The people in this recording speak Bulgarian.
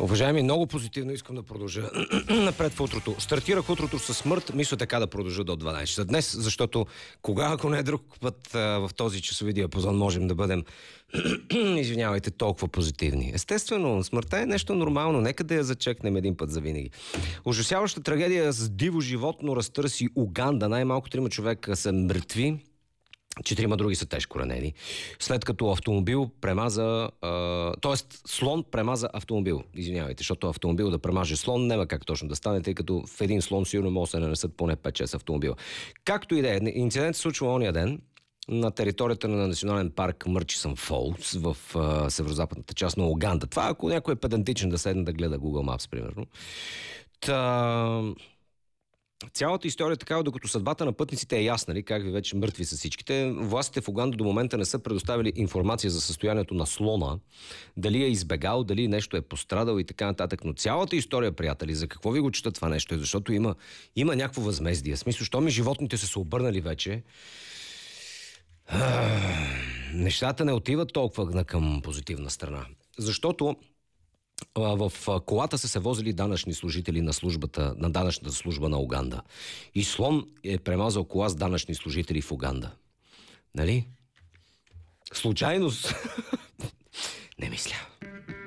Уважаеми, много позитивно искам да продължа напред в утрото. Стартирах утрото със смърт, мисля така да продължа до 12 часа днес, защото кога, ако не е друг път в този часови диапазон, можем да бъдем, извинявайте, толкова позитивни. Естествено, смъртта е нещо нормално, нека да я зачекнем един път за винаги. Ужасяваща трагедия с диво животно разтърси Уганда. Най-малко 3 човека са мъртви. 4 други са тежко ранени. След като автомобил премаза... Тоест, слон премаза автомобил. Извинявайте, защото автомобил да премаже слон няма как точно да стане, тъй като в един слон сигурно може да се нанесат поне 5-6 автомобила. Както и да е, инцидент се случва ония ден на територията на национален парк Мърчисън Фолс в северо-западната част на Уганда. Това, ако някой е педантичен да седне да гледа Google Maps, примерно. Цялата история е такава, докато съдбата на пътниците е ясна, ли, как ви вече мъртви са всичките. Властите в Уганда до момента не са предоставили информация за състоянието на слона, дали е избегал, дали нещо е пострадал и така нататък. Но цялата история, приятели, за какво ви го чета това нещо? Защото има някакво възмездие. В смисъл, що ми животните са се обърнали вече, нещата не отиват толкова към позитивна страна. Защото в колата са се возили данъчни служители на данъчната служба на Уганда. И слон е премазал кола с данъчни служители в Уганда. Нали? Случайност? Не мисля.